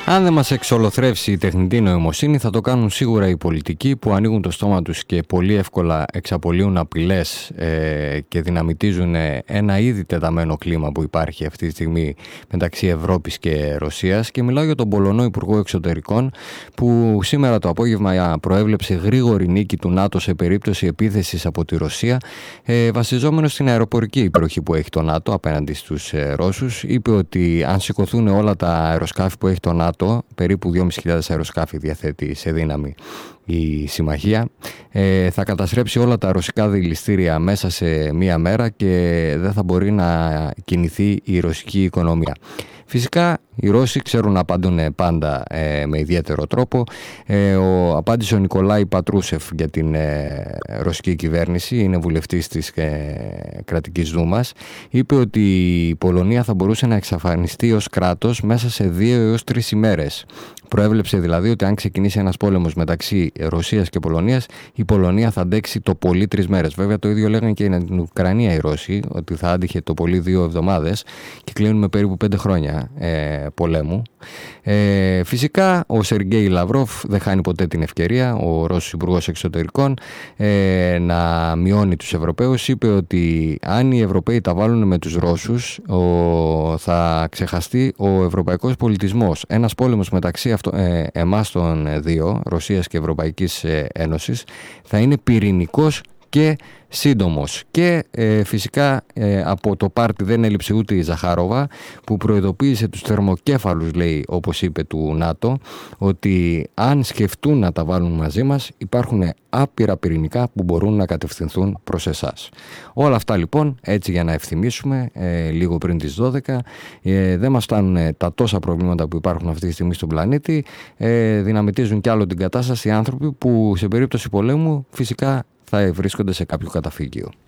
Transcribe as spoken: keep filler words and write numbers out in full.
Αν δεν μας εξολοθρεύσει η τεχνητή νοημοσύνη, θα το κάνουν σίγουρα οι πολιτικοί που ανοίγουν το στόμα τους και πολύ εύκολα εξαπολύουν απειλές ε, και δυναμητίζουν ένα ήδη τεταμένο κλίμα που υπάρχει αυτή τη στιγμή μεταξύ Ευρώπης και Ρωσίας. Και μιλάω για τον Πολωνό Υπουργό Εξωτερικών, που σήμερα το απόγευμα προέβλεψε γρήγορη νίκη του ΝΑΤΟ σε περίπτωση επίθεσης από τη Ρωσία, ε, βασιζόμενο στην αεροπορική υπεροχή που έχει το ΝΑΤΟ απέναντι στους ε, Ρώσους. Είπε ότι αν σηκωθούν όλα τα αεροσκάφη που έχει το ΝΑΤΟ, περίπου δυόμισι χιλιάδες αεροσκάφη διαθέτει σε δύναμη η συμμαχία, ε, θα καταστρέψει όλα τα ρωσικά δηληστήρια μέσα σε μία μέρα και δεν θα μπορεί να κινηθεί η ρωσική οικονομία. Φυσικά οι Ρώσοι ξέρουν να απαντούν πάντα ε, με ιδιαίτερο τρόπο. Ε, ο, απάντησε ο Νικολάη Πατρούσεφ για την ε, ρωσική κυβέρνηση, είναι βουλευτής της ε, κρατικής δούμας. Είπε ότι η Πολωνία θα μπορούσε να εξαφανιστεί ως κράτος μέσα σε δύο έως τρεις ημέρες. Προέβλεψε δηλαδή ότι αν ξεκινήσει ένας πόλεμος μεταξύ Ρωσίας και Πολωνίας, η Πολωνία θα αντέξει το πολύ τρεις μέρες. Βέβαια το ίδιο λέγανε και στην Ουκρανία οι Ρώσοι, ότι θα άντυχε το πολύ δύο εβδομάδες, και κλείνουμε περίπου πέντε χρόνια ε, πολέμου. Ε, φυσικά ο Σεργέη Λαυρόφ δεν χάνει ποτέ την ευκαιρία, ο Ρώσος Υπουργός Εξωτερικών, ε, να μειώνει τους Ευρωπαίους. Είπε ότι αν οι Ευρωπαίοι τα βάλουν με τους Ρώσους, ο, θα ξεχαστεί ο ευρωπαϊκός πολιτισμός. Ένας πόλεμος μεταξύ αυτο, ε, εμάς των δύο, Ρωσίας και Ευρωπαϊκής Ένωσης, θα είναι πυρηνικός και σύντομος. Και ε, φυσικά ε, από το πάρτι δεν έλειψε ούτε η Ζαχάροβα, που προειδοποίησε τους θερμοκέφαλους, λέει, όπως είπε, του ΝΑΤΟ, ότι αν σκεφτούν να τα βάλουν μαζί μας, υπάρχουν άπειρα πυρηνικά που μπορούν να κατευθυνθούν προς εσάς. Όλα αυτά λοιπόν, έτσι για να ευθυμίσουμε, ε, λίγο πριν τις δώδεκα, ε, δεν μας φτάνουν τα τόσα προβλήματα που υπάρχουν αυτή τη στιγμή στον πλανήτη, ε, δυναμητίζουν κι άλλο την κατάσταση οι άνθρωποι που σε περίπτωση πολέμου φυσικά θα βρίσκονται σε κάποιο καταφύγιο.